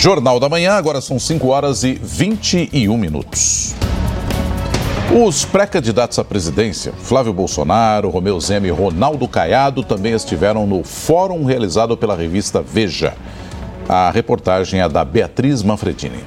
Jornal da Manhã, agora são 5h21. Os pré-candidatos à presidência, Flávio Bolsonaro, Romeu Zema e Ronaldo Caiado, também estiveram no fórum realizado pela revista Veja. A reportagem é da Beatriz Manfredini.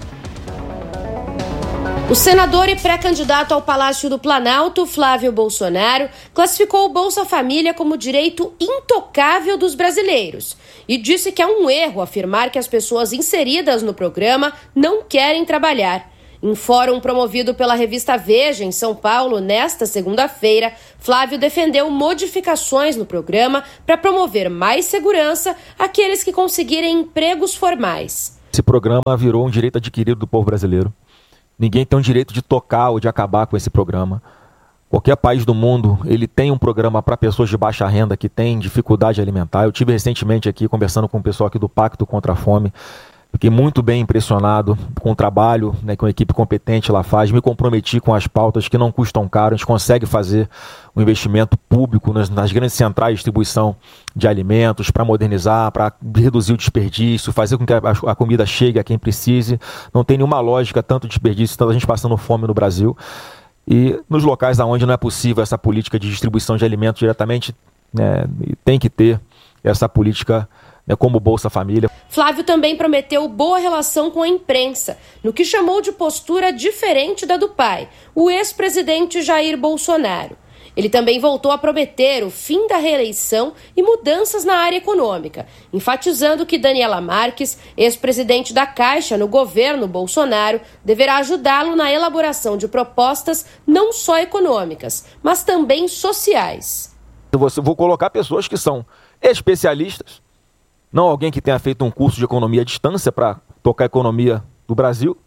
O senador e pré-candidato ao Palácio do Planalto, Flávio Bolsonaro, classificou o Bolsa Família como direito intocável dos brasileiros e disse que é um erro afirmar que as pessoas inseridas no programa não querem trabalhar. Em fórum promovido pela revista Veja, em São Paulo, nesta segunda-feira, Flávio defendeu modificações no programa para promover mais segurança àqueles que conseguirem empregos formais. Esse programa virou um direito adquirido do povo brasileiro. Ninguém tem o direito de tocar ou de acabar com esse programa. Qualquer país do mundo, ele tem um programa para pessoas de baixa renda que têm dificuldade alimentar. Eu tive recentemente aqui conversando com o pessoal aqui do Pacto contra a Fome. Fiquei muito bem impressionado com o trabalho, que uma equipe competente lá faz. Me comprometi com as pautas que não custam caro. A gente consegue fazer um investimento público nas grandes centrais de distribuição de alimentos para modernizar, para reduzir o desperdício, fazer com que a comida chegue a quem precise. Não tem nenhuma lógica tanto desperdício, tanta gente passando fome no Brasil. E nos locais onde não é possível essa política de distribuição de alimentos diretamente, tem que ter essa política como Bolsa Família. Flávio também prometeu boa relação com a imprensa, no que chamou de postura diferente da do pai, o ex-presidente Jair Bolsonaro. Ele também voltou a prometer o fim da reeleição e mudanças na área econômica, enfatizando que Daniela Marques, ex-presidente da Caixa no governo Bolsonaro, deverá ajudá-lo na elaboração de propostas não só econômicas, mas também sociais. Eu vou colocar pessoas que são especialistas, não alguém que tenha feito um curso de economia à distância para tocar a economia do Brasil.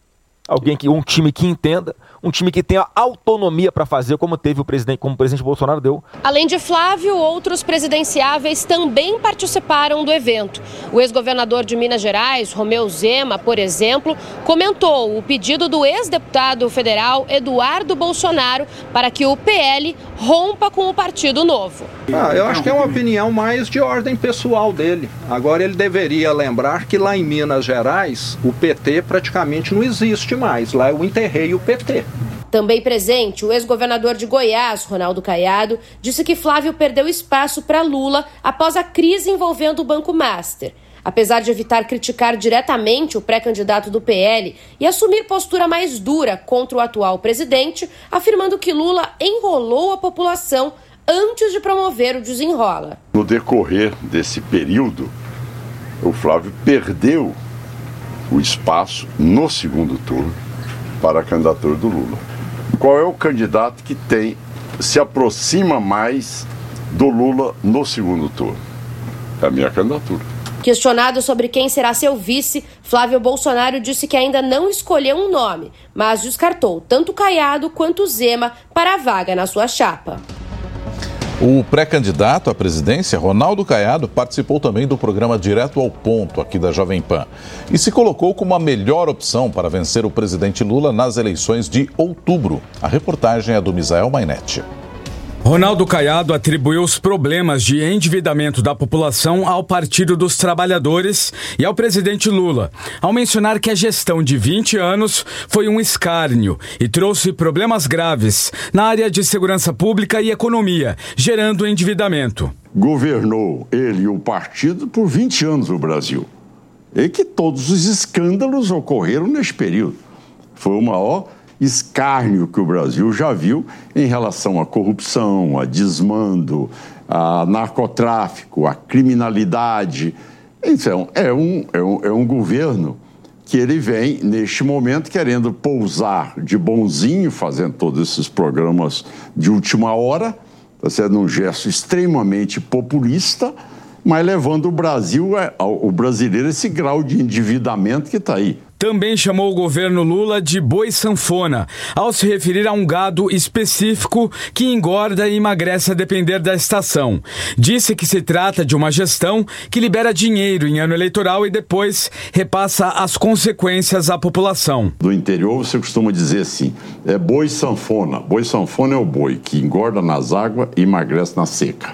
Um time que entenda, um time que tenha autonomia para fazer como o presidente Bolsonaro deu. Além de Flávio, outros presidenciáveis também participaram do evento. O ex-governador de Minas Gerais, Romeu Zema, por exemplo, comentou o pedido do ex-deputado federal Eduardo Bolsonaro para que o PL rompa com o Partido Novo. Eu acho que é uma opinião mais de ordem pessoal dele. Agora ele deveria lembrar que lá em Minas Gerais o PT praticamente não existe mais. Lá eu enterrei o PT. Também presente, o ex-governador de Goiás, Ronaldo Caiado, disse que Flávio perdeu espaço para Lula após a crise envolvendo o Banco Master. Apesar de evitar criticar diretamente o pré-candidato do PL e assumir postura mais dura contra o atual presidente, afirmando que Lula enrolou a população antes de promover o desenrola. No decorrer desse período, o Flávio perdeu o espaço no segundo turno para a candidatura do Lula. Qual é o candidato que se aproxima mais do Lula no segundo turno? É a minha candidatura. Questionado sobre quem será seu vice, Flávio Bolsonaro disse que ainda não escolheu um nome, mas descartou tanto Caiado quanto Zema para a vaga na sua chapa. O pré-candidato à presidência, Ronaldo Caiado, participou também do programa Direto ao Ponto, aqui da Jovem Pan, e se colocou como a melhor opção para vencer o presidente Lula nas eleições de outubro. A reportagem é do Misael Mainetti. Ronaldo Caiado atribuiu os problemas de endividamento da população ao Partido dos Trabalhadores e ao presidente Lula, ao mencionar que a gestão de 20 anos foi um escárnio e trouxe problemas graves na área de segurança pública e economia, gerando endividamento. Governou ele e o partido por 20 anos no Brasil. E que todos os escândalos ocorreram neste período. Foi o maior escárnio que o Brasil já viu em relação à corrupção, a desmando, a narcotráfico, a criminalidade. Então, é um governo que ele vem, neste momento, querendo pousar de bonzinho, fazendo todos esses programas de última hora, está sendo um gesto extremamente populista, mas levando o brasileiro a esse grau de endividamento que está aí. Também chamou o governo Lula de boi sanfona, ao se referir a um gado específico que engorda e emagrece a depender da estação. Disse que se trata de uma gestão que libera dinheiro em ano eleitoral e depois repassa as consequências à população. Do interior você costuma dizer assim, é boi sanfona. Boi sanfona é o boi que engorda nas águas e emagrece na seca.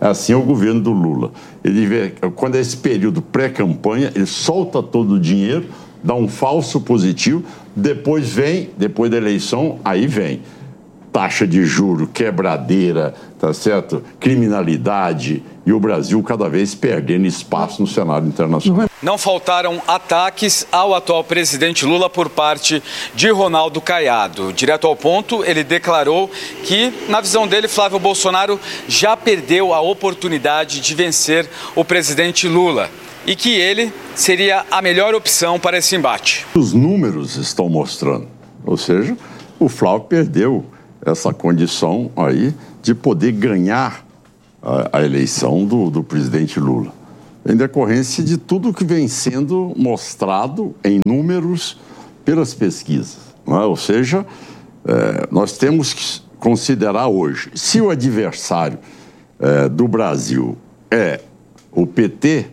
Assim é o governo do Lula. Quando é esse período pré-campanha, ele solta todo o dinheiro, dá um falso positivo, depois da eleição, aí vem taxa de juro, quebradeira, tá certo? Criminalidade, e o Brasil cada vez perdendo espaço no cenário internacional. Não faltaram ataques ao atual presidente Lula por parte de Ronaldo Caiado. Direto ao ponto, ele declarou que, na visão dele, Flávio Bolsonaro já perdeu a oportunidade de vencer o presidente Lula e que ele seria a melhor opção para esse embate. Os números estão mostrando, ou seja, o Flávio perdeu essa condição aí de poder ganhar a eleição do presidente Lula, em decorrência de tudo que vem sendo mostrado em números pelas pesquisas. Não é? Ou seja, nós temos que considerar hoje, se o adversário do Brasil é o PT,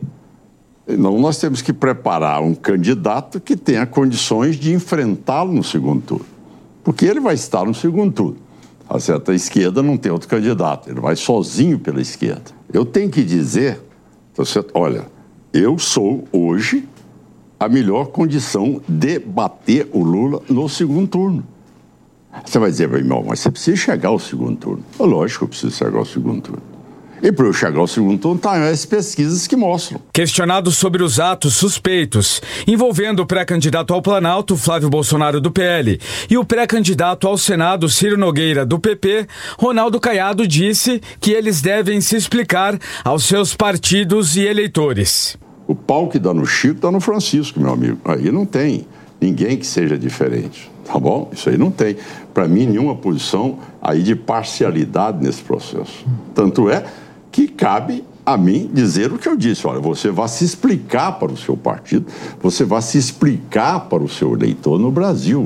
nós temos que preparar um candidato que tenha condições de enfrentá-lo no segundo turno. Porque ele vai estar no segundo turno. A certa esquerda não tem outro candidato, ele vai sozinho pela esquerda. Eu tenho que dizer, olha, eu sou hoje a melhor condição de bater o Lula no segundo turno. Você vai dizer, meu irmão, mas você precisa chegar ao segundo turno. Lógico que eu preciso chegar ao segundo turno. E para eu chegar ao segundo turno, tá as pesquisas que mostram. Questionado sobre os atos suspeitos envolvendo o pré-candidato ao Planalto, Flávio Bolsonaro, do PL, e o pré-candidato ao Senado, Ciro Nogueira, do PP, Ronaldo Caiado disse que eles devem se explicar aos seus partidos e eleitores. O pau que dá no Chico dá no Francisco, meu amigo. Aí não tem ninguém que seja diferente, tá bom? Isso aí não tem, para mim, nenhuma posição aí de parcialidade nesse processo. Tanto é que cabe a mim dizer o que eu disse. Olha, você vai se explicar para o seu partido, você vai se explicar para o seu eleitor no Brasil.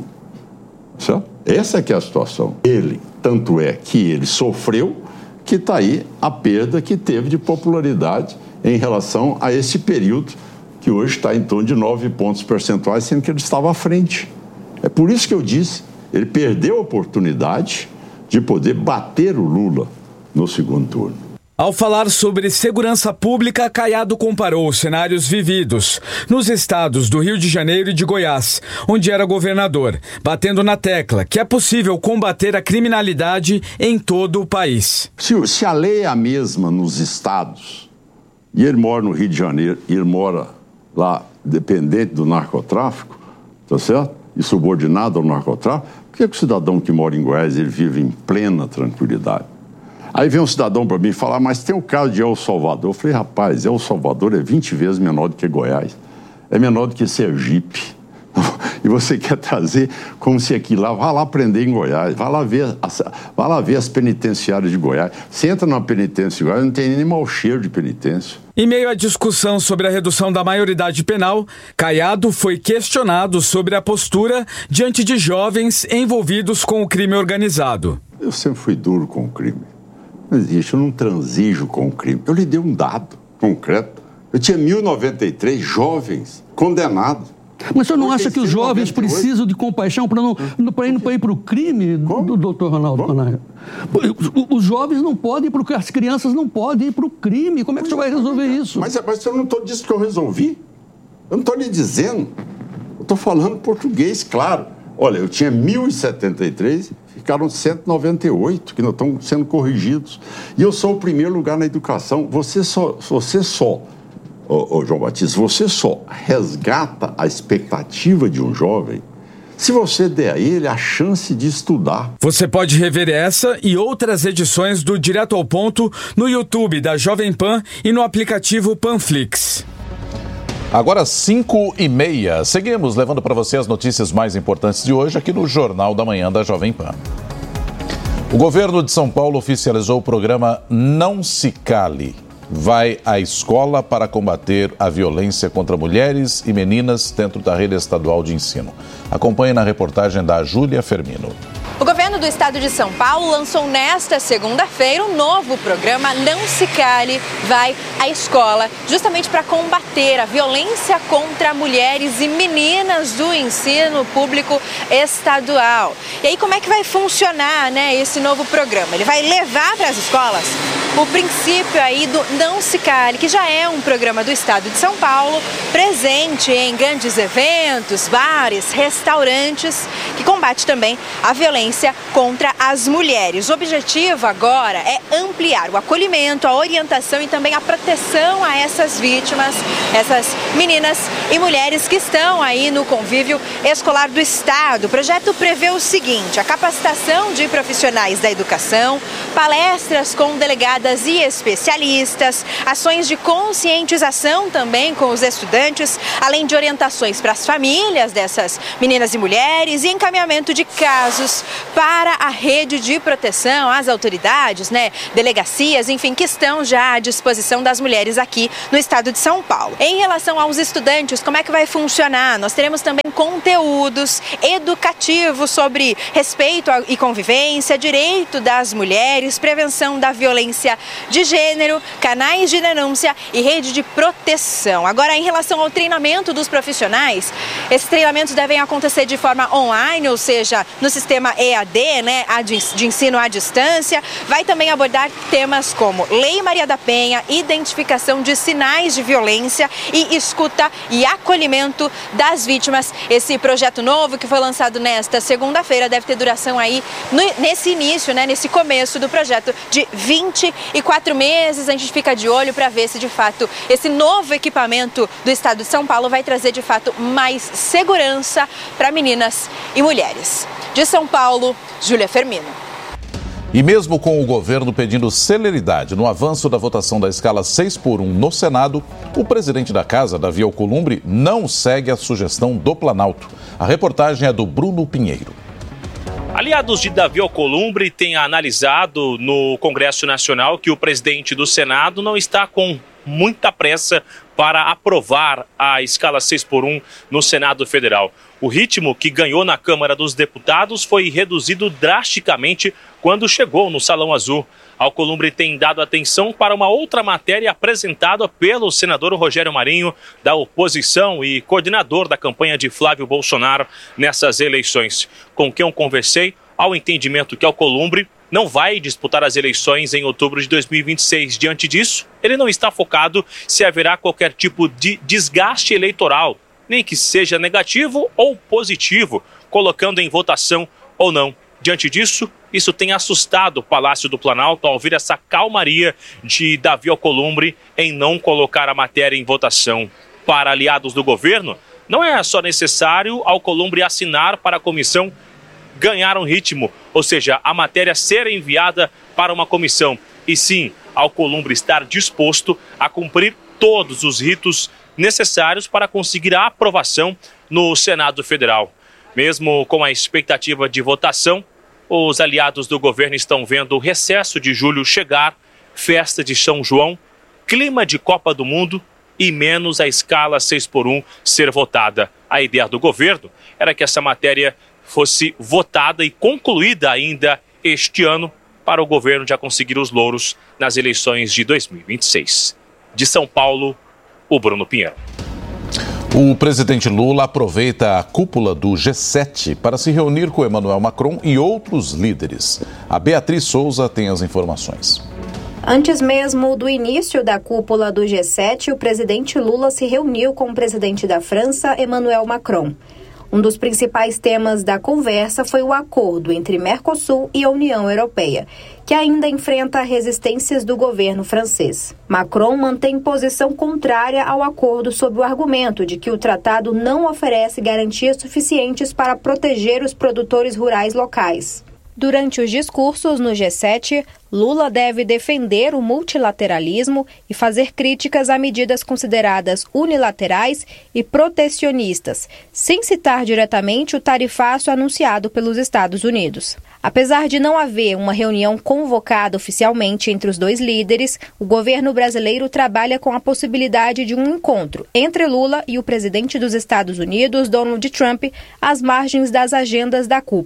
Certo? Essa é que é a situação. Tanto é que ele sofreu, que está aí a perda que teve de popularidade em relação a esse período, que hoje está em torno de 9 pontos percentuais, sendo que ele estava à frente. É por isso que eu disse, ele perdeu a oportunidade de poder bater o Lula no segundo turno. Ao falar sobre segurança pública, Caiado comparou os cenários vividos nos estados do Rio de Janeiro e de Goiás, onde era governador, batendo na tecla que é possível combater a criminalidade em todo o país. Se a lei é a mesma nos estados, e ele mora no Rio de Janeiro, e ele mora lá dependente do narcotráfico, tá certo? E subordinado ao narcotráfico, por que o cidadão que mora em Goiás ele vive em plena tranquilidade? Aí vem um cidadão para mim falar, mas tem o caso de El Salvador. Eu falei, rapaz, El Salvador é 20 vezes menor do que Goiás. É menor do que Sergipe. E você quer trazer como se aqui lá, vá lá prender em Goiás, vá lá ver as penitenciárias de Goiás. Você entra numa penitência de Goiás, não tem nem mau cheiro de penitência. Em meio à discussão sobre a redução da maioridade penal, Caiado foi questionado sobre a postura diante de jovens envolvidos com o crime organizado. Eu sempre fui duro com o crime. Não existe, eu não transijo com o crime. Eu lhe dei um dado concreto. Eu tinha 1.093 jovens condenados. Mas o senhor não acha que os jovens precisam de compaixão para ir para o crime, doutor Ronaldo Caiado? Os jovens não podem, porque as crianças não podem ir para o crime. Como é que o senhor vai resolver isso? Mas eu não estou dizendo que eu resolvi. Eu não estou lhe dizendo. Eu estou falando português, claro. Olha, eu tinha 1.073, ficaram 198 que não estão sendo corrigidos. E eu sou o primeiro lugar na educação. Você só João Batista, você só resgata a expectativa de um jovem se você der a ele a chance de estudar. Você pode rever essa e outras edições do Direto ao Ponto no YouTube da Jovem Pan e no aplicativo Panflix. Agora 5h30, seguimos levando para você as notícias mais importantes de hoje aqui no Jornal da Manhã da Jovem Pan. O governo de São Paulo oficializou o programa Não Se Cale. Vai à escola para combater a violência contra mulheres e meninas dentro da rede estadual de ensino. Acompanhe na reportagem da Júlia Fermino. O governo do do estado de São Paulo lançou nesta segunda-feira um novo programa Não Se Cale, Vai à Escola, justamente para combater a violência contra mulheres e meninas do ensino público estadual. E aí, como é que vai funcionar, né, esse novo programa? Ele vai levar para as escolas o princípio aí do Não Se Cale, que já é um programa do estado de São Paulo, presente em grandes eventos, bares, restaurantes, que combate também a violência contra as mulheres. O objetivo agora é ampliar o acolhimento, a orientação e também a proteção a essas vítimas, essas meninas e mulheres que estão aí no convívio escolar do estado. O projeto prevê o seguinte: a capacitação de profissionais da educação, palestras com delegadas e especialistas, ações de conscientização também com os estudantes, além de orientações para as famílias dessas meninas e mulheres e encaminhamento de casos para a rede de proteção, as autoridades, né, delegacias, enfim, que estão já à disposição das mulheres aqui no estado de São Paulo. Em relação aos estudantes, como é que vai funcionar? Nós teremos também conteúdos educativos sobre respeito e convivência, direito das mulheres, prevenção da violência de gênero, canais de denúncia e rede de proteção. Agora, em relação ao treinamento dos profissionais, esses treinamentos devem acontecer de forma online, ou seja, no sistema EAD, né, de ensino à distância. Vai também abordar temas como Lei Maria da Penha, identificação de sinais de violência e escuta e acolhimento das vítimas. Esse projeto novo que foi lançado nesta segunda-feira deve ter duração aí nesse início, né, nesse começo do projeto de 24 meses. A gente fica de olho para ver se de fato esse novo equipamento do estado de São Paulo vai trazer de fato mais segurança para meninas e mulheres. De São Paulo, Júlia Fermino. E mesmo com o governo pedindo celeridade no avanço da votação da escala 6x1 no Senado, o presidente da casa, Davi Alcolumbre, não segue a sugestão do Planalto. A reportagem é do Bruno Pinheiro. Aliados de Davi Alcolumbre têm analisado no Congresso Nacional que o presidente do Senado não está com muita pressa para aprovar a escala 6x1 no Senado Federal. O ritmo que ganhou na Câmara dos Deputados foi reduzido drasticamente quando chegou no Salão Azul. Alcolumbre tem dado atenção para uma outra matéria apresentada pelo senador Rogério Marinho, da oposição e coordenador da campanha de Flávio Bolsonaro nessas eleições. Com quem eu conversei, ao entendimento que Alcolumbre não vai disputar as eleições em outubro de 2026. Diante disso, ele não está focado se haverá qualquer tipo de desgaste eleitoral, nem que seja negativo ou positivo, colocando em votação ou não. Diante disso, isso tem assustado o Palácio do Planalto ao ouvir essa calmaria de Davi Alcolumbre em não colocar a matéria em votação. Para aliados do governo, não é só necessário Alcolumbre assinar para a comissão ganhar um ritmo, ou seja, a matéria ser enviada para uma comissão, e sim Alcolumbre estar disposto a cumprir todos os ritos necessários para conseguir a aprovação no Senado Federal. Mesmo com a expectativa de votação, os aliados do governo estão vendo o recesso de julho chegar, festa de São João, clima de Copa do Mundo e menos a escala 6x1 ser votada. A ideia do governo era que essa matéria fosse votada e concluída ainda este ano para o governo já conseguir os louros nas eleições de 2026. De São Paulo, o Bruno Pinheiro. O presidente Lula aproveita a cúpula do G7 para se reunir com Emmanuel Macron e outros líderes. A Beatriz Souza tem as informações. Antes mesmo do início da cúpula do G7, o presidente Lula se reuniu com o presidente da França, Emmanuel Macron. Um dos principais temas da conversa foi o acordo entre Mercosul e a União Europeia, que ainda enfrenta resistências do governo francês. Macron mantém posição contrária ao acordo sob o argumento de que o tratado não oferece garantias suficientes para proteger os produtores rurais locais. Durante os discursos no G7, Lula deve defender o multilateralismo e fazer críticas a medidas consideradas unilaterais e protecionistas, sem citar diretamente o tarifaço anunciado pelos Estados Unidos. Apesar de não haver uma reunião convocada oficialmente entre os dois líderes, o governo brasileiro trabalha com a possibilidade de um encontro entre Lula e o presidente dos Estados Unidos, Donald Trump, às margens das agendas da cúpula.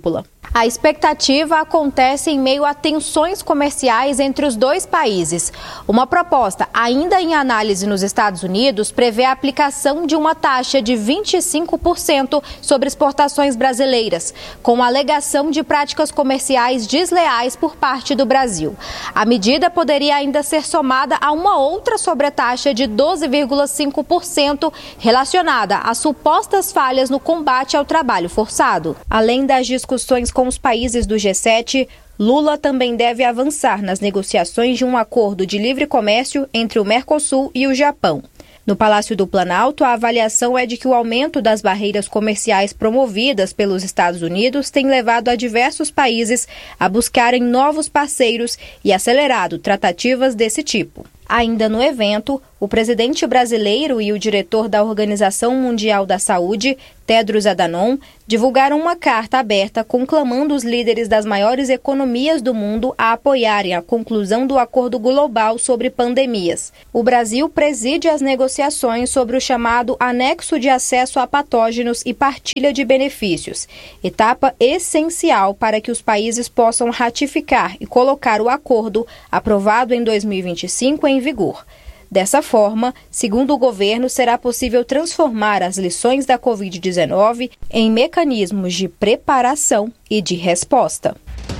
A expectativa acontece em meio a tensões comerciais entre os dois países. Uma proposta ainda em análise nos Estados Unidos prevê a aplicação de uma taxa de 25% sobre exportações brasileiras, com alegação de práticas comerciais desleais por parte do Brasil. A medida poderia ainda ser somada a uma outra sobretaxa de 12,5% relacionada a supostas falhas no combate ao trabalho forçado. Além das discussões com os países do G7, Lula também deve avançar nas negociações de um acordo de livre comércio entre o Mercosul e o Japão. No Palácio do Planalto, a avaliação é de que o aumento das barreiras comerciais promovidas pelos Estados Unidos tem levado a diversos países a buscarem novos parceiros e acelerado tratativas desse tipo. Ainda no evento, o presidente brasileiro e o diretor da Organização Mundial da Saúde, Tedros Adhanom, divulgaram uma carta aberta conclamando os líderes das maiores economias do mundo a apoiarem a conclusão do Acordo Global sobre Pandemias. O Brasil preside as negociações sobre o chamado Anexo de Acesso a Patógenos e Partilha de Benefícios, etapa essencial para que os países possam ratificar e colocar o acordo, aprovado em 2025, em vigor. Dessa forma, segundo o governo, será possível transformar as lições da Covid-19 em mecanismos de preparação e de resposta.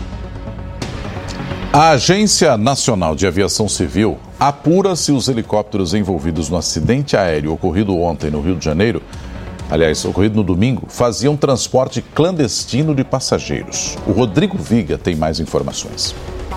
A Agência Nacional de Aviação Civil apura se os helicópteros envolvidos no acidente aéreo ocorrido ontem no Rio de Janeiro, aliás, ocorrido no domingo, faziam transporte clandestino de passageiros. O Rodrigo Viga tem mais informações.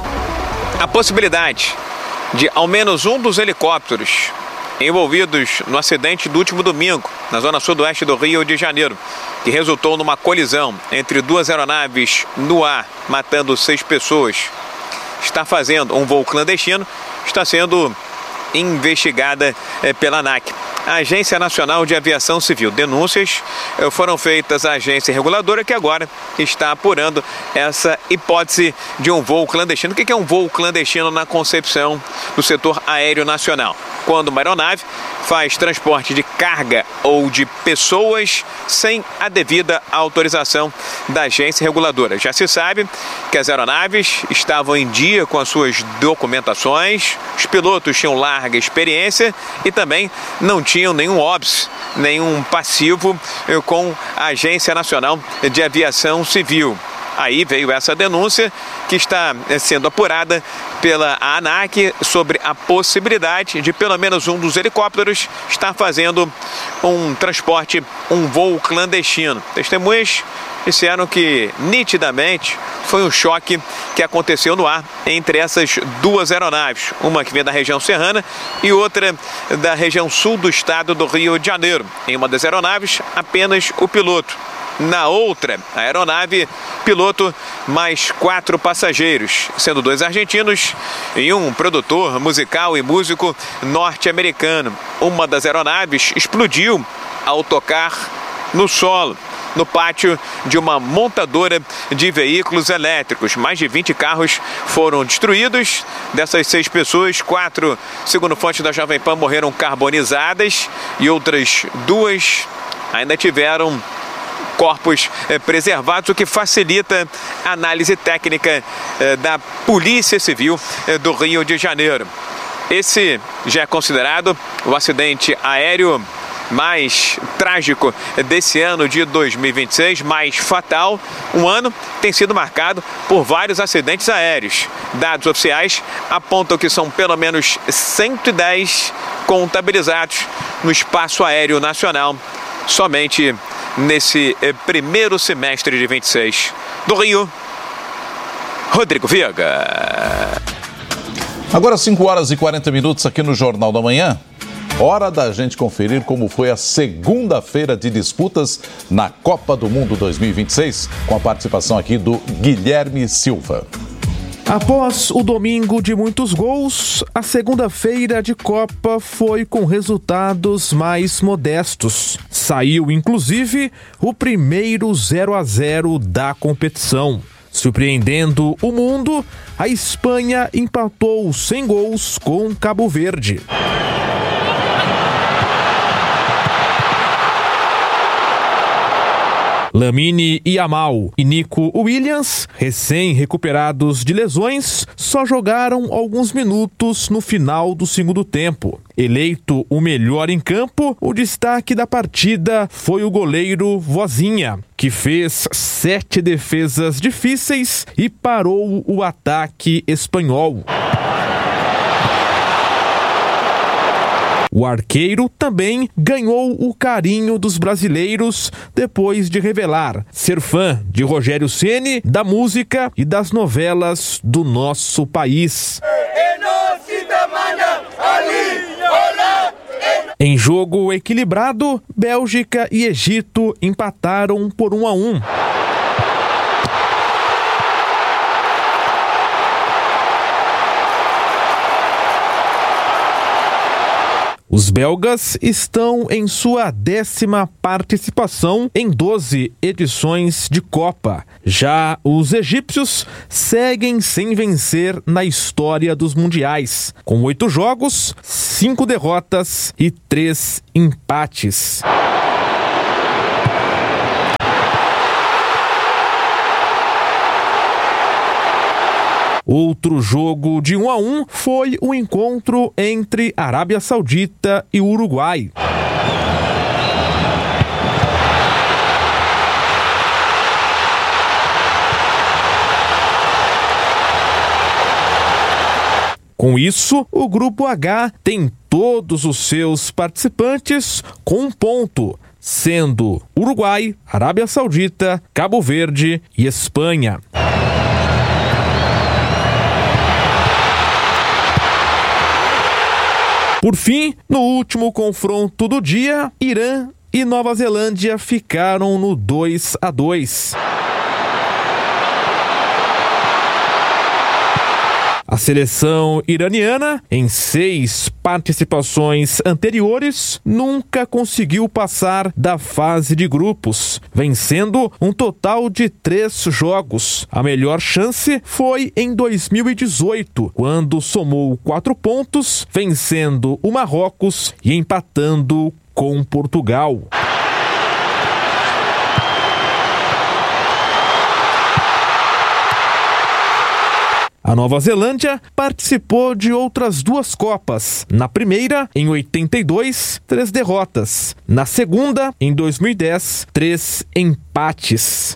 A possibilidade de ao menos um dos helicópteros envolvidos no acidente do último domingo, na zona sudoeste do Rio de Janeiro, que resultou numa colisão entre duas aeronaves no ar, matando 6 pessoas, está fazendo um voo clandestino, está sendo investigada pela ANAC. A Agência Nacional de Aviação Civil. Denúncias foram feitas à agência reguladora, que agora está apurando essa hipótese de um voo clandestino. O que é um voo clandestino na concepção do setor aéreo nacional? Quando uma aeronave faz transporte de carga ou de pessoas sem a devida autorização da agência reguladora. Já se sabe que as aeronaves estavam em dia com as suas documentações, os pilotos tinham larga experiência e também não tinham nenhum óbice, nenhum passivo com a Agência Nacional de Aviação Civil. Aí veio essa denúncia que está sendo apurada pela ANAC sobre a possibilidade de pelo menos um dos helicópteros estar fazendo um transporte, um voo clandestino. Testemunhas disseram que nitidamente foi um choque que aconteceu no ar entre essas duas aeronaves, uma que vem da região serrana e outra da região sul do estado do Rio de Janeiro. Em uma das aeronaves, apenas o piloto. Na outra aeronave, piloto mais 4 passageiros, sendo 2 argentinos e um produtor musical e músico norte-americano. Uma das aeronaves explodiu ao tocar no solo, no pátio de uma montadora de veículos elétricos. Mais de 20 carros foram destruídos. Dessas 6 pessoas, 4, segundo fontes da Jovem Pan, morreram carbonizadas e outras 2 ainda tiveram corpos preservados, o que facilita a análise técnica da Polícia Civil do Rio de Janeiro. Esse já é considerado o acidente aéreo mais trágico desse ano de 2026, mais fatal. Um ano tem sido marcado por vários acidentes aéreos. Dados oficiais apontam que são pelo menos 110 contabilizados no espaço aéreo nacional somente nesse primeiro semestre de 26. Do Rio, Rodrigo Viga. Agora 5h40 aqui no Jornal da Manhã. Hora da gente conferir como foi a segunda-feira de disputas na Copa do Mundo 2026, com a participação aqui do Guilherme Silva. Após o domingo de muitos gols, a segunda-feira de Copa foi com resultados mais modestos. Saiu, inclusive, o primeiro 0-0 da competição. Surpreendendo o mundo, a Espanha empatou sem gols com Cabo Verde. Lamine Yamal e Nico Williams, recém-recuperados de lesões, só jogaram alguns minutos no final do segundo tempo. Eleito o melhor em campo, o destaque da partida foi o goleiro Vozinha, que fez 7 defesas difíceis e parou o ataque espanhol. O arqueiro também ganhou o carinho dos brasileiros depois de revelar ser fã de Rogério Ceni, da música e das novelas do nosso país. Em jogo equilibrado, Bélgica e Egito empataram por 1-1. Os belgas estão em sua 10ª participação em 12 edições de Copa. Já os egípcios seguem sem vencer na história dos mundiais, com 8 jogos, 5 derrotas e 3 empates. Outro jogo de 1-1 foi o encontro entre Arábia Saudita e Uruguai. Com isso, o Grupo H tem todos os seus participantes com 1 ponto, sendo Uruguai, Arábia Saudita, Cabo Verde e Espanha. Por fim, no último confronto do dia, Irã e Nova Zelândia ficaram no 2-2. A seleção iraniana, em 6 participações anteriores, nunca conseguiu passar da fase de grupos, vencendo um total de 3 jogos. A melhor chance foi em 2018, quando somou 4 pontos, vencendo o Marrocos e empatando com Portugal. A Nova Zelândia participou de outras 2 Copas. Na primeira, em 82, 3 derrotas. Na segunda, em 2010, 3 empates.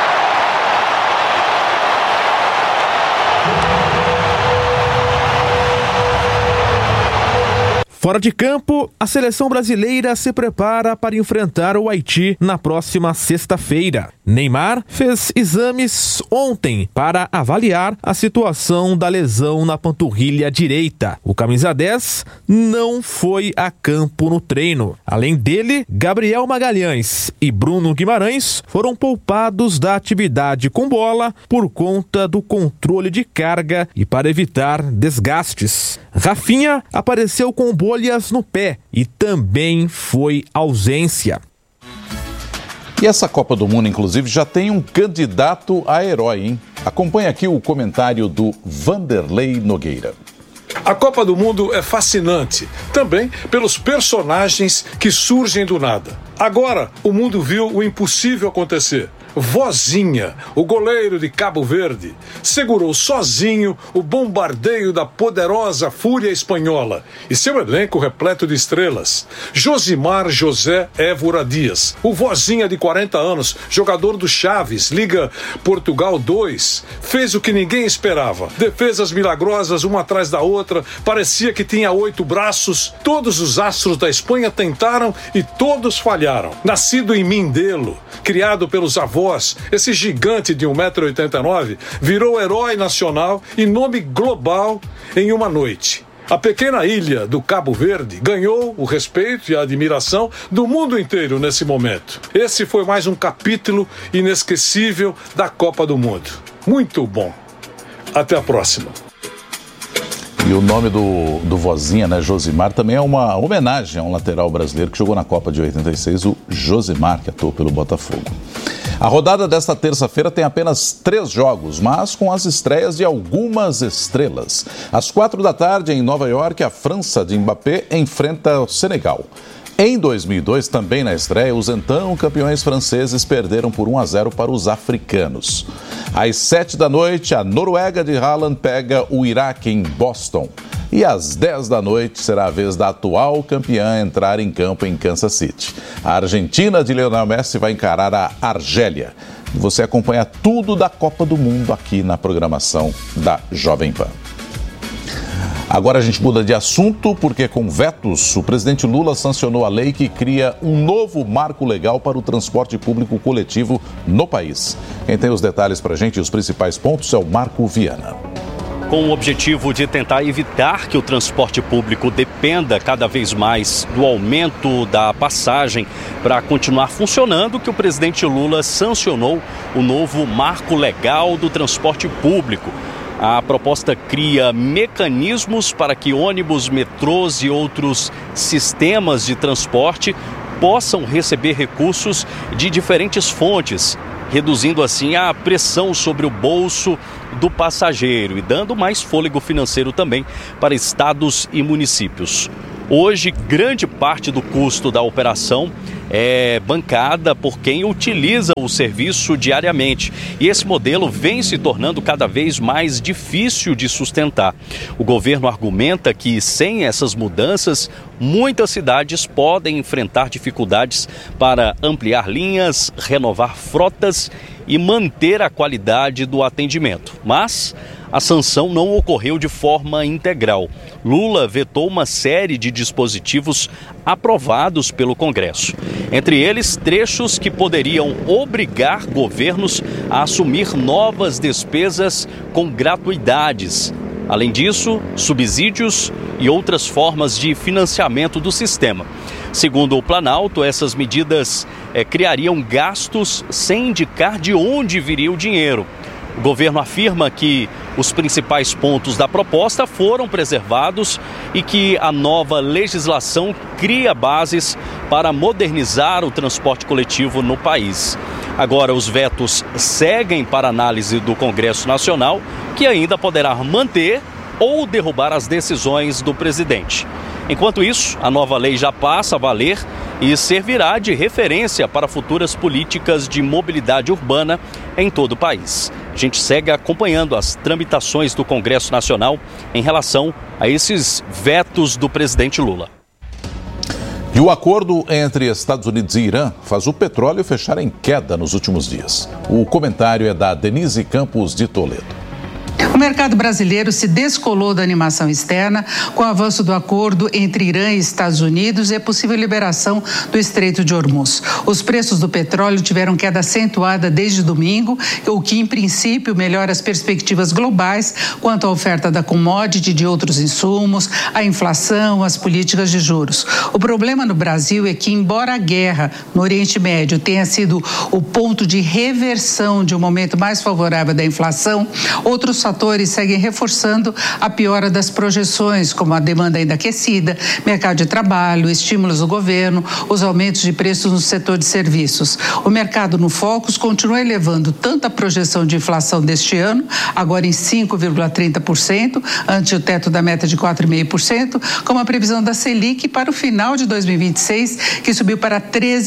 Fora de campo, a seleção brasileira se prepara para enfrentar o Haiti na próxima sexta-feira. Neymar fez exames ontem para avaliar a situação da lesão na panturrilha direita. O camisa 10 não foi a campo no treino. Além dele, Gabriel Magalhães e Bruno Guimarães foram poupados da atividade com bola por conta do controle de carga e para evitar desgastes. Rafinha apareceu com bolhas no pé e também foi ausência. E essa Copa do Mundo, inclusive, já tem um candidato a herói, hein? Acompanhe aqui o comentário do Vanderlei Nogueira. A Copa do Mundo é fascinante, também pelos personagens que surgem do nada. Agora, o mundo viu o impossível acontecer. Vozinha, o goleiro de Cabo Verde, segurou sozinho o bombardeio da poderosa Fúria Espanhola e seu elenco repleto de estrelas. Josimar José Évora Dias, o Vozinha de 40 anos, jogador do Chaves, Liga Portugal 2, fez o que ninguém esperava. Defesas milagrosas, uma atrás da outra, parecia que tinha 8 braços. Todos os astros da Espanha tentaram e todos falharam. Nascido em Mindelo, criado pelos avós, esse gigante de 1,89 m virou herói nacional e nome global em uma noite. A pequena ilha do Cabo Verde ganhou o respeito e a admiração do mundo inteiro nesse momento. Esse foi mais um capítulo inesquecível da Copa do Mundo. Muito bom. Até a próxima. E o nome do Vozinha, né, Josimar, também é uma homenagem a um lateral brasileiro que jogou na Copa de 86, o Josimar, que atuou pelo Botafogo. A rodada desta terça-feira tem apenas 3 jogos, mas com as estreias de algumas estrelas. Às 4 da tarde, em Nova York, a França de Mbappé enfrenta o Senegal. Em 2002, também na estreia, os então campeões franceses perderam por 1-0 para os africanos. Às 7 da noite, a Noruega de Haaland pega o Iraque em Boston. E às 10 da noite será a vez da atual campeã entrar em campo em Kansas City. A Argentina de Lionel Messi vai encarar a Argélia. Você acompanha tudo da Copa do Mundo aqui na programação da Jovem Pan. Agora a gente muda de assunto porque com vetos, o presidente Lula sancionou a lei que cria um novo marco legal para o transporte público coletivo no país. Quem tem os detalhes para a gente e os principais pontos é o Marco Viana. Com o objetivo de tentar evitar que o transporte público dependa cada vez mais do aumento da passagem para continuar funcionando, que o presidente Lula sancionou o novo marco legal do transporte público. A proposta cria mecanismos para que ônibus, metrôs e outros sistemas de transporte possam receber recursos de diferentes fontes, reduzindo assim a pressão sobre o bolso do passageiro e dando mais fôlego financeiro também para estados e municípios. Hoje, grande parte do custo da operação é bancada por quem utiliza o serviço diariamente. E esse modelo vem se tornando cada vez mais difícil de sustentar. O governo argumenta que, sem essas mudanças, muitas cidades podem enfrentar dificuldades para ampliar linhas, renovar frotas e manter a qualidade do atendimento. Mas a sanção não ocorreu de forma integral. Lula vetou uma série de dispositivos aprovados pelo Congresso. Entre eles, trechos que poderiam obrigar governos a assumir novas despesas com gratuidades. Além disso, subsídios e outras formas de financiamento do sistema. Segundo o Planalto, essas medidas criariam gastos sem indicar de onde viria o dinheiro. O governo afirma que os principais pontos da proposta foram preservados e que a nova legislação cria bases para modernizar o transporte coletivo no país. Agora, os vetos seguem para análise do Congresso Nacional, que ainda poderá manter ou derrubar as decisões do presidente. Enquanto isso, a nova lei já passa a valer e servirá de referência para futuras políticas de mobilidade urbana em todo o país. A gente segue acompanhando as tramitações do Congresso Nacional em relação a esses vetos do presidente Lula. E o acordo entre Estados Unidos e Irã faz o petróleo fechar em queda nos últimos dias. O comentário é da Denise Campos de Toledo. O mercado brasileiro se descolou da animação externa com o avanço do acordo entre Irã e Estados Unidos e a possível liberação do Estreito de Hormuz. Os preços do petróleo tiveram queda acentuada desde domingo, o que, em princípio, melhora as perspectivas globais quanto à oferta da commodity e de outros insumos, a inflação, as políticas de juros. O problema no Brasil é que, embora a guerra no Oriente Médio tenha sido o ponto de reversão de um momento mais favorável da inflação, outros fatores seguem reforçando a piora das projeções, como a demanda ainda aquecida, mercado de trabalho, estímulos do governo, os aumentos de preços no setor de serviços. O mercado no Focus continua elevando tanto a projeção de inflação deste ano, agora em 5,30%, ante o teto da meta de 4,5%, como a previsão da Selic para o final de 2026, que subiu para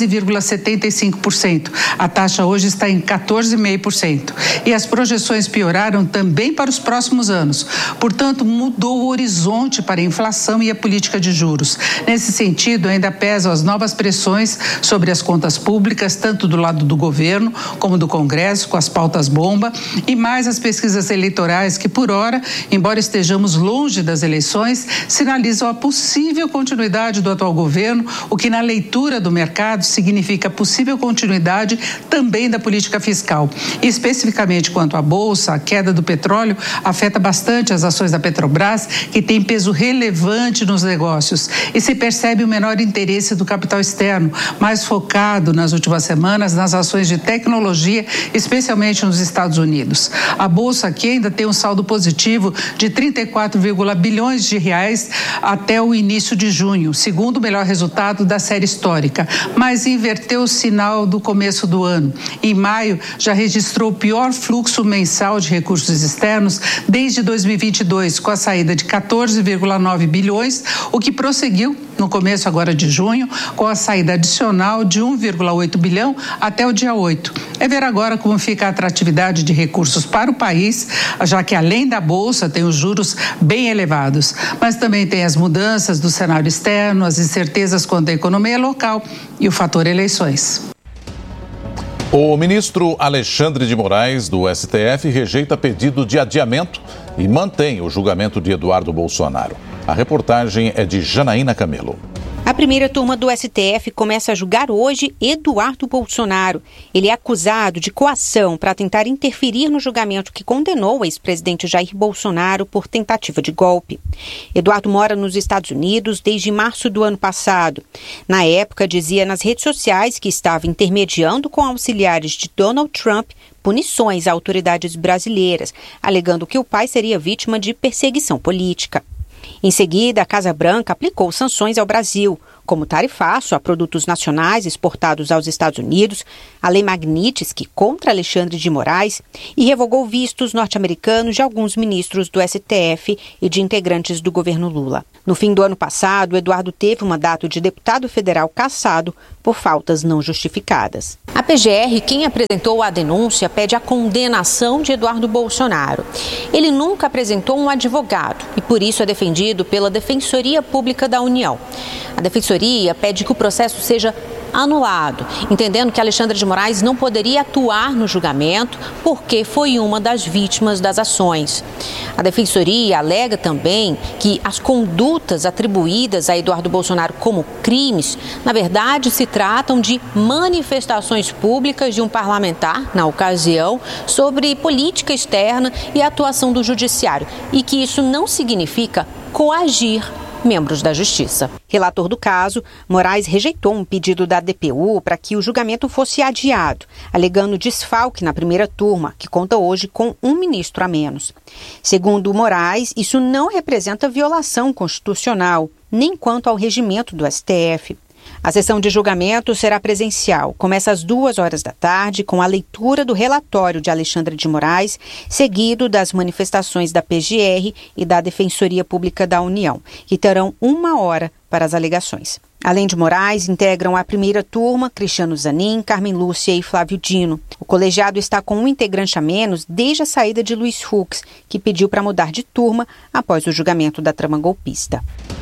13,75%. A taxa hoje está em 14,5%. E as projeções pioraram também para os próximos anos. Portanto, mudou o horizonte para a inflação e a política de juros. Nesse sentido, ainda pesam as novas pressões sobre as contas públicas, tanto do lado do governo como do Congresso, com as pautas bomba, e mais as pesquisas eleitorais que, por hora, embora estejamos longe das eleições, sinalizam a possível continuidade do atual governo, o que na leitura do mercado significa possível continuidade também da política fiscal. E, especificamente quanto à Bolsa, a queda do petróleo afeta bastante as ações da Petrobras, que tem peso relevante nos negócios, e se percebe o menor interesse do capital externo, mais focado nas últimas semanas nas ações de tecnologia, especialmente nos Estados Unidos. A Bolsa aqui ainda tem um saldo positivo de 34, bilhões de reais até o início de junho, segundo o melhor resultado da série histórica, mas inverteu o sinal do começo do ano. Em maio, já registrou o pior fluxo mensal de recursos externos externos desde 2022, com a saída de 14,9 bilhões, o que prosseguiu no começo agora de junho, com a saída adicional de 1,8 bilhão até o dia 8. É ver agora como fica a atratividade de recursos para o país, já que além da Bolsa tem os juros bem elevados, mas também tem as mudanças do cenário externo, as incertezas quanto à economia local e o fator eleições. O ministro Alexandre de Moraes, do STF, rejeita pedido de adiamento e mantém o julgamento de Eduardo Bolsonaro. A reportagem é de Janaína Camelo. A primeira turma do STF começa a julgar hoje Eduardo Bolsonaro. Ele é acusado de coação para tentar interferir no julgamento que condenou o ex-presidente Jair Bolsonaro por tentativa de golpe. Eduardo mora nos Estados Unidos desde março do ano passado. Na época, dizia nas redes sociais que estava intermediando com auxiliares de Donald Trump punições a autoridades brasileiras, alegando que o pai seria vítima de perseguição política. Em seguida, a Casa Branca aplicou sanções ao Brasil, como tarifaço a produtos nacionais exportados aos Estados Unidos, a Lei Magnitsky contra Alexandre de Moraes e revogou vistos norte-americanos de alguns ministros do STF e de integrantes do governo Lula. No fim do ano passado, Eduardo teve um mandato de deputado federal cassado por faltas não justificadas. A PGR, quem apresentou a denúncia, pede a condenação de Eduardo Bolsonaro. Ele nunca apresentou um advogado e, por isso, é defendido pela Defensoria Pública da União. A Defensoria pede que o processo seja anulado, entendendo que Alexandre de Moraes não poderia atuar no julgamento porque foi uma das vítimas das ações. A Defensoria alega também que as condutas atribuídas a Eduardo Bolsonaro como crimes, na verdade, se tratam de manifestações públicas de um parlamentar, na ocasião, sobre política externa e atuação do judiciário, e que isso não significa coagir membros da Justiça. Relator do caso, Moraes rejeitou um pedido da DPU para que o julgamento fosse adiado, alegando desfalque na primeira turma, que conta hoje com um ministro a menos. Segundo Moraes, isso não representa violação constitucional, nem quanto ao regimento do STF. A sessão de julgamento será presencial. Começa às 14h, com a leitura do relatório de Alexandre de Moraes, seguido das manifestações da PGR e da Defensoria Pública da União, que terão 1 hora para as alegações. Além de Moraes, integram a primeira turma Cristiano Zanin, Carmen Lúcia e Flávio Dino. O colegiado está com um integrante a menos desde a saída de Luiz Fux, que pediu para mudar de turma após o julgamento da trama golpista.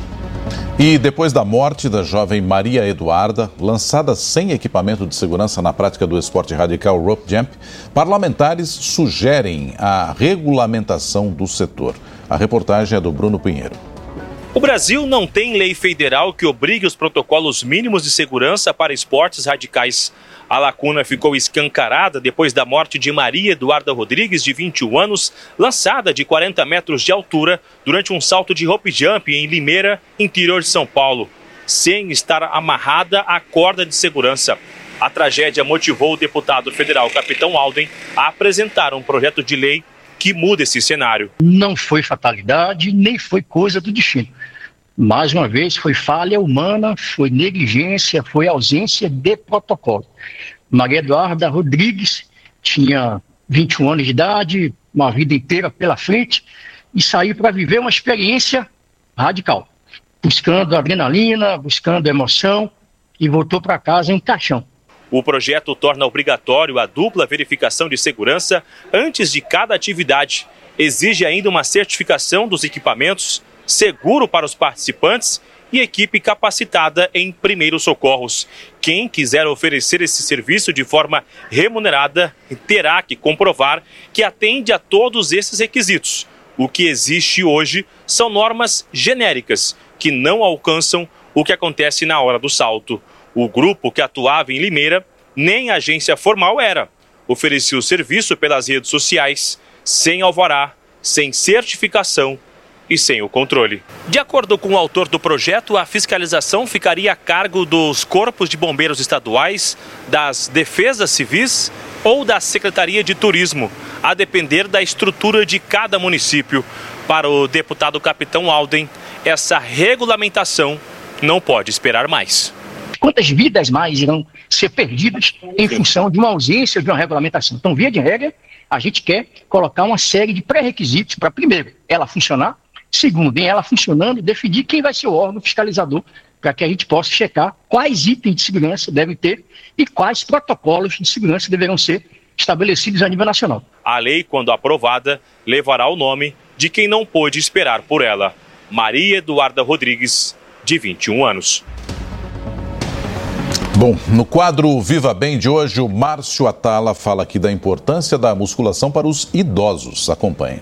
E depois da morte da jovem Maria Eduarda, lançada sem equipamento de segurança na prática do esporte radical rope jump, parlamentares sugerem a regulamentação do setor. A reportagem é do Bruno Pinheiro. O Brasil não tem lei federal que obrigue os protocolos mínimos de segurança para esportes radicais. A lacuna ficou escancarada depois da morte de Maria Eduarda Rodrigues, de 21 anos, lançada de 40 metros de altura durante um salto de rope jump em Limeira, interior de São Paulo, sem estar amarrada à corda de segurança. A tragédia motivou o deputado federal Capitão Alden a apresentar um projeto de lei que muda esse cenário. Não foi fatalidade, nem foi coisa do destino. Mais uma vez, foi falha humana, foi negligência, foi ausência de protocolo. Maria Eduarda Rodrigues tinha 21 anos de idade, uma vida inteira pela frente, e saiu para viver uma experiência radical, buscando adrenalina, buscando emoção, e voltou para casa em um caixão. O projeto torna obrigatório a dupla verificação de segurança antes de cada atividade. Exige ainda uma certificação dos equipamentos, seguro para os participantes e equipe capacitada em primeiros socorros. Quem quiser oferecer esse serviço de forma remunerada terá que comprovar que atende a todos esses requisitos. O que existe hoje são normas genéricas que não alcançam o que acontece na hora do salto. O grupo que atuava em Limeira nem agência formal era. Oferecia o serviço pelas redes sociais, sem alvará, sem certificação e sem o controle. De acordo com o autor do projeto, a fiscalização ficaria a cargo dos corpos de bombeiros estaduais, das defesas civis ou da Secretaria de Turismo, a depender da estrutura de cada município. Para o deputado Capitão Alden, essa regulamentação não pode esperar mais. Quantas vidas mais irão ser perdidas em função de uma ausência de uma regulamentação? Então, via de regra, a gente quer colocar uma série de pré-requisitos para, primeiro, ela funcionar, segundo, em ela funcionando, definir quem vai ser o órgão fiscalizador, para que a gente possa checar quais itens de segurança devem ter e quais protocolos de segurança deverão ser estabelecidos a nível nacional. A lei, quando aprovada, levará o nome de quem não pôde esperar por ela, Maria Eduarda Rodrigues, de 21 anos. Bom, no quadro Viva Bem de hoje, o Márcio Atala fala aqui da importância da musculação para os idosos. Acompanhe.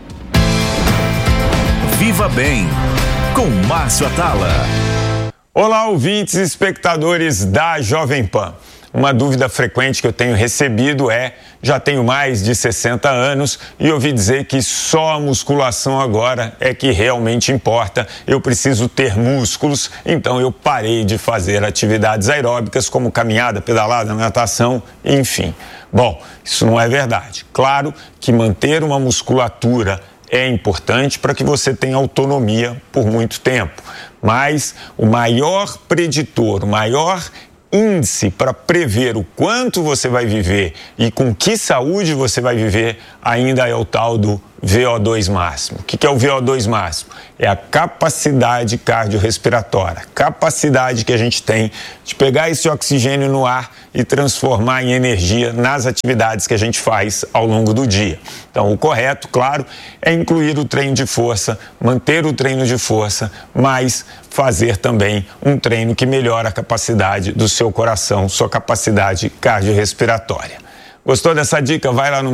Viva Bem, com Márcio Atala. Olá, ouvintes e espectadores da Jovem Pan. Uma dúvida frequente que eu tenho recebido é: já tenho mais de 60 anos e ouvi dizer que só a musculação agora é que realmente importa. Eu preciso ter músculos, então eu parei de fazer atividades aeróbicas como caminhada, pedalada, natação, enfim. Bom, isso não é verdade. Claro que manter uma musculatura é importante para que você tenha autonomia por muito tempo. Mas o maior preditor, o maior índice para prever o quanto você vai viver e com que saúde você vai viver ainda é o tal do VO2 máximo. O que é o VO2 máximo? É a capacidade cardiorrespiratória, capacidade que a gente tem de pegar esse oxigênio no ar e transformar em energia nas atividades que a gente faz ao longo do dia. Então, o correto, claro, é incluir o treino de força, manter o treino de força, mas fazer também um treino que melhora a capacidade do seu coração, sua capacidade cardiorrespiratória. Gostou dessa dica? Vai lá no